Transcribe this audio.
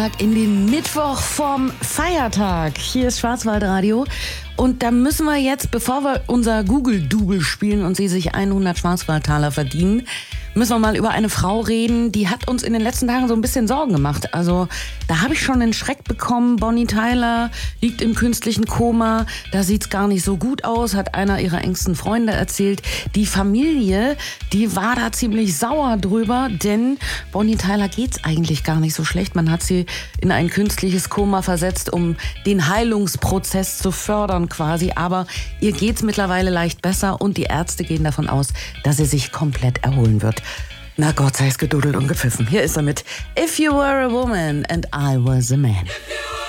In den Mittwoch vom Feiertag. Hier ist Schwarzwaldradio. Und da müssen wir jetzt, bevor wir unser Google-Double spielen und Sie sich 100 Schwarzwaldtaler verdienen, müssen wir mal über eine Frau reden, die hat uns in den letzten Tagen so ein bisschen Sorgen gemacht. Also da habe ich schon einen Schreck bekommen. Bonnie Tyler liegt im künstlichen Koma. Da sieht's gar nicht so gut aus, hat einer ihrer engsten Freunde erzählt. Die Familie, die war da ziemlich sauer drüber, denn Bonnie Tyler geht's eigentlich gar nicht so schlecht. Man hat sie in ein künstliches Koma versetzt, um den Heilungsprozess zu fördern quasi. Aber ihr geht's mittlerweile leicht besser und die Ärzte gehen davon aus, dass sie sich komplett erholen wird. Na Gott sei es gedudelt und gepfiffen. Hier ist er mit If You Were a Woman and I Was a Man.